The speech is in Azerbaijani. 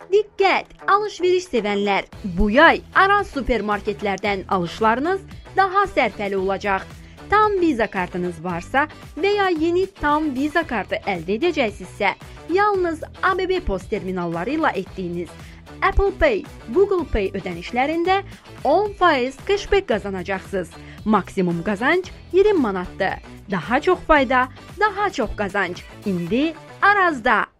Diqqət! Alış-veriş sevənlər, bu yay Araz supermarketlərdən alışlarınız daha sərfəli olacaq. Tam Visa kartınız varsa və ya yeni tam Visa kartı əldə edəcəksinizsə, yalnız ABB post terminalları ilə etdiyiniz Apple Pay, Google Pay ödənişlərində 10% cashback qazanacaqsınız. Maksimum qazanc 20 manatdır. Daha çox fayda, daha çox qazanc. İndi Arazda.